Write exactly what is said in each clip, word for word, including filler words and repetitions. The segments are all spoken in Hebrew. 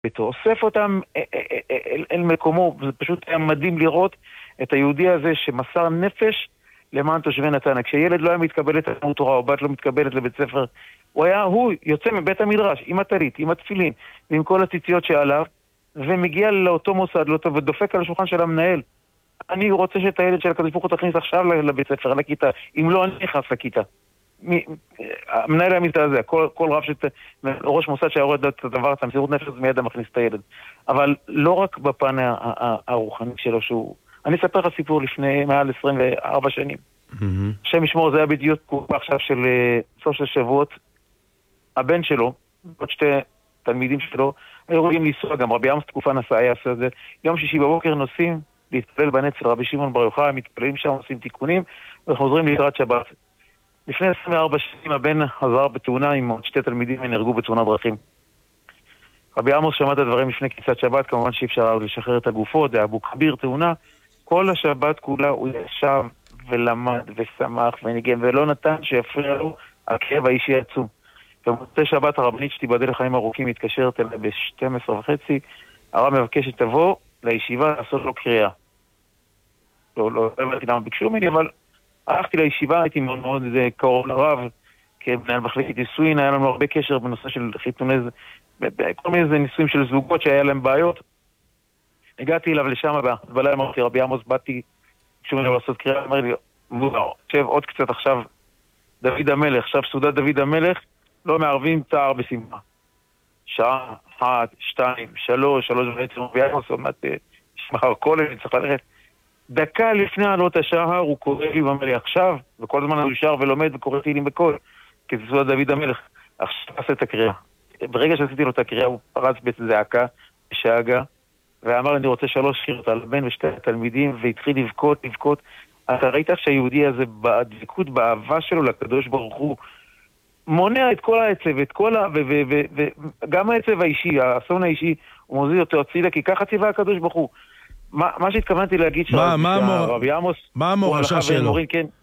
ביתו, אוסף אותם אל, אל מקומו, וזה פשוט היה מדהים לראות את היהודי הזה שמסר נפש למען תושבי נתניה. כשילד לא היה מתקבל לתלמוד תורה, או בת לא מתקבלת לבית ספר, הוא היה, הוא יוצא מבית המדרש, עם הטלית, עם התפילין, ועם כל הציציות שעליו, ומגיע לאותו מוסד, לאותו, ודופק על השולחן של המנהל. אני רוצה שאת הילד של הקדוש ברוך הוא תכניס עכשיו לבית ספר, לכיתה, אם לא אני נכנס לכיתה. המנהל היה מזדעזע, כל, כל רב שת... ראש מוסד שהיורד את הדבר, את המסירות נפש, מיד מכניס את הילד. אבל לא רק בפן הרוחני שלו, שהוא... אני אספר לך סיפור לפני מעל עשרים וארבע שנים. שם משמור, זה היה בדיוק תקופה עכשיו של סוף של שבועות. הבן שלו, עוד שתי תלמידים שלו, היו רואים לנסוע, גם רבי עמוס תקופה נסע, היה עושה את זה. יום שישי בבוקר נוסעים להתפלל בנצר, רבי שמעון בר יוחאי, מתפללים שם, עושים תיקונים, וחוזרים לקראת שבת. לפני עשרים וארבע שנים הבן חזר בתאונה עם עוד שתי תלמידים ונהרגו בתאונת דרכים. רבי עמוס שמע את הדברים לפני כניסת שבת, כמובן שאי אפשר לשחרר את הגופות, זה אבו כביר תאונה. כל השבת כולה הוא ישב ולמד ושמח וניגן, ולא נתן שיפריע לו הכאב האישי עצום. במוצאי שבת הרבנית שתיבדל לחיים ארוכים מתקשרת אליה ב-שתים עשרה וחצי, הרב מבקש שתבוא לישיבה לעשות לו קריאה. לא, לא, לא הבנתי למה ביקשו ממני, אבל הלכתי לישיבה, הייתי מאוד מאוד קרוב לרב, כמנהל מחלקת נישואין, היה לנו הרבה קשר בנושא של חיתוני, כל מיני נישואים של זוגות שהיה להם בעיות. הגעתי אליו לשם, בלילה אמרתי, רבי עמוס, באתי, כשהוא מנהל לעשות קריאה, אמר לי, מוזר, תשב עוד קצת עכשיו, דוד המלך, עכשיו סעודת דוד המלך, לא מערבים צער בשמחה. שעה, אחת, שתיים, שלוש, שלוש וחצי, רבי עמוס, אומרת, שמחר כל אלה, צריך ללכת. דקה לפני עלות השחר, הוא קורא לי ואומר לי, עכשיו, וכל הזמן הוא שר ולומד וקורא תהילים בקול, כי זה סעודת דוד המלך. עכשיו עשה את הקריאה. ברגע שעשיתי לו את הקריאה, הוא פרץ בזעקה, בשאגה, ואמר, אני רוצה שלוש שירות על הבן ושתי התלמידים, והתחיל לבכות, לבכות. אתה ראית שהיהודי הזה, בדבקות, באהבה שלו לקדוש ברוך הוא, מונע את כל העצב, את כל ה... וגם העצב האישי, האסון האישי, הוא מוזיז אותו הצידה, כי ככה ציווה הקדוש ברוך הוא. מה שהתכוונתי להגיד שרבי עמוס... מה המורשה שלו?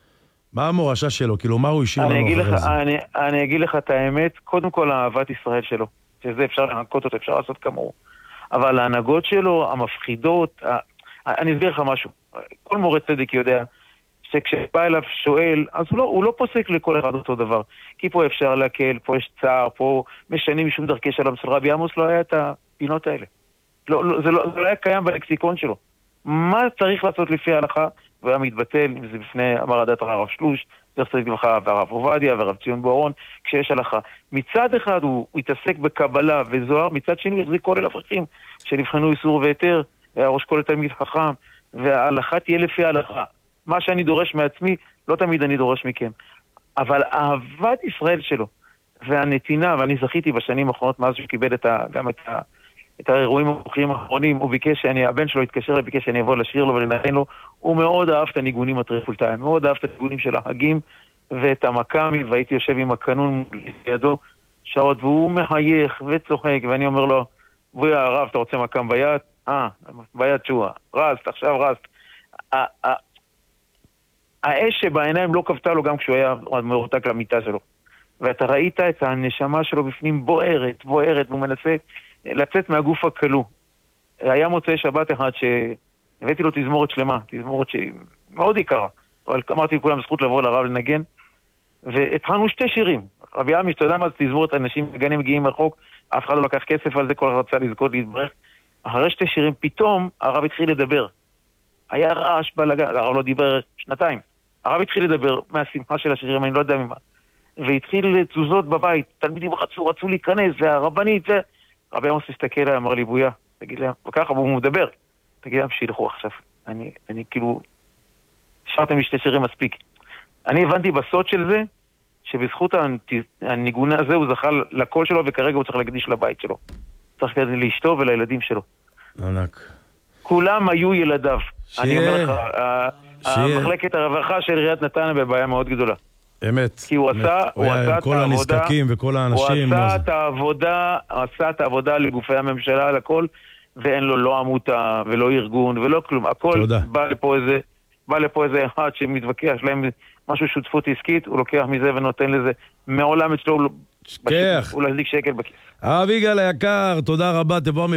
מה המורשה שלו? כאילו, מה הוא השאיר לנו אחרי זה? אני אגיד לך את האמת, קודם כל אהבת ישראל שלו, שזה אפשר לנקות אותו, אפשר לעשות כמוהו. אבל ההנהגות שלו, המפחידות, אני אסביר לך משהו. כל מורה צדק יודע שכשבא אליו שואל, אז הוא לא, הוא לא פוסק לכל אחד אותו דבר. כי פה אפשר להקל, פה יש צער, פה משנים משום דרכי שלום. של רבי עמוס לא היה את הפינות האלה. לא, לא, זה, לא, זה לא היה קיים בלקסיקון שלו. מה צריך לעשות לפי ההלכה? והיה מתבטל, אם זה בפני אמר הדת הרב שלוש, צריך צריך לבחר והרב עובדיה והרב ציון בורון, כשיש הלכה. מצד אחד הוא, הוא התעסק בקבלה וזוהר, מצד שני הוא החזיק כל אל הפרחים, שנבחנו איסור ויתר, ראש כל תלמיד חכם, וההלכה תהיה לפי ההלכה. מה שאני דורש מעצמי, לא תמיד אני דורש מכם. אבל אהבת ישראל שלו, והנתינה, ואני זכיתי בשנים האחרונות, מאז שהוא קיבל את ה, גם את ה... את האירועים המוחיים האחרונים, הוא ביקש שאני, הבן שלו התקשר לי, ביקש שאני אבוא לשיר לו ולנגן לו, הוא מאוד אהב את הניגונים הטריפולטאיים, מאוד אהב את הניגונים של החגים ואת המקאמי, והייתי יושב עם הקנון לידו שעות, והוא מחייך וצוחק, ואני אומר לו, בואי הרב, אתה רוצה מקאם ביד? אה, ביד שואה, רסט, עכשיו רסט. האש שבעיניים לא כבתה לו גם כשהוא היה מרותק למיטה שלו. ואתה ראית את הנשמה שלו בפנים בוערת, בוערת, והוא מנסה לצאת מהגוף הקלו. היה מוצאי שבת אחד שהבאתי לו תזמורת שלמה, תזמורת שהיא מאוד יקרה, אבל אמרתי לכולם זכות לבוא לרב לנגן, והתחלנו שתי שירים. רבי עמי, אתה יודע מה זה תזמורת, אנשים מגנים מגיעים מרחוק, אף אחד לא לקח כסף על זה, כל אחד רצה לזכות להתברך. אחרי שתי שירים, פתאום הרב התחיל לדבר. היה רעש בלגן, הרב לא דיבר שנתיים. הרב התחיל לדבר מהשמחה של השירים, אני לא יודע ממה. והתחיל תזוזות בבית, תלמידים רצו, רצו להיכנס, והרבנית, ו... רבי עמוס הסתכל עליי, אמר לי, בויה, תגיד להם, וככה, הוא מדבר, תגיד להם שילכו עכשיו. אני, אני כאילו, שרתם משתי שירים מספיק. אני הבנתי בסוד של זה, שבזכות הניגון הזה הוא זכה לקול שלו, וכרגע הוא צריך להקדיש לבית שלו. צריך לאשתו ולילדים שלו. ענק. כולם היו ילדיו. אני אומר לך, המחלקת הרווחה של עיריית נתניה בבעיה מאוד גדולה. אמת. כי הוא עשה, הוא עשה את כל הנזקקים וכל האנשים. הוא עשה את העבודה, הוא עשה את העבודה לגופי הממשלה, לכל, ואין לו לא עמותה ולא ארגון ולא כלום. הכל בא לפה איזה, בא לפה איזה אחד שמתווכח, יש להם משהו שותפות עסקית, הוא לוקח מזה ונותן לזה. מעולם אצלו שכח. הוא להזליק שקל בכיס. הרב יגאל היקר, תודה רבה, תבוא